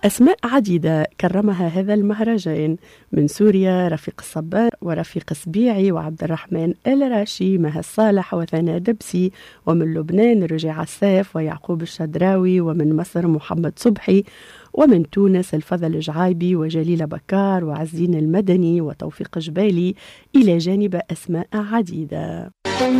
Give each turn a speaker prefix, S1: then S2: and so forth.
S1: أسماء عديدة كرمها هذا المهرجان، من سوريا رفيق الصبان ورفيق سبيعي وعبد الرحمن الراشي مها الصالح وثناء دبسي، ومن لبنان رجع عساف ويعقوب الشدراوي، ومن مصر محمد صبحي، ومن تونس الفضل الجعايبي وجليل بكار وعزين المدني وتوفيق جبالي، إلى جانب أسماء عديدة.